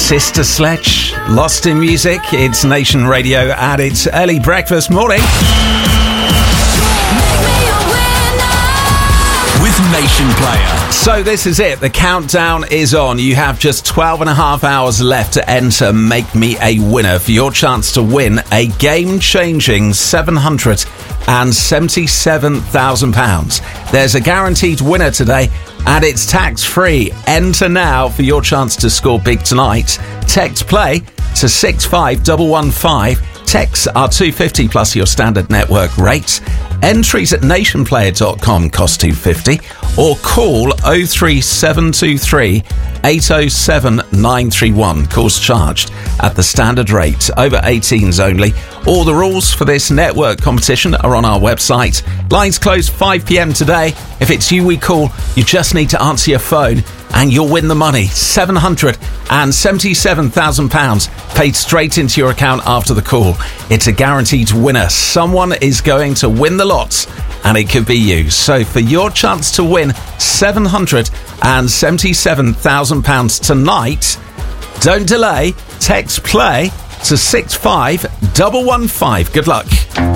Sister Sledge, Lost in Music. It's Nation Radio and it's early breakfast morning. With Nation Player. So this is it. The countdown is on. You have just 12 and a half hours left to enter Make Me a Winner for your chance to win a game-changing £777,000. There's a guaranteed winner today and it's tax-free. Enter now for your chance to score big tonight. Text play to 65115. Texts are $2.50 plus your standard network rates. Entries at nationplayer.com cost $2.50 or call 03723 807 931. Calls charged at the standard rate. Over 18s only. All the rules for this network competition are on our website. Lines close 5 p.m. today. If it's you we call, you just need to answer your phone and you'll win the money. £777,000 paid straight into your account after the call. It's a guaranteed winner. Someone is going to win the lots and it could be you. So for your chance to win £777,000 tonight, don't delay. Text play to 65115. Good luck.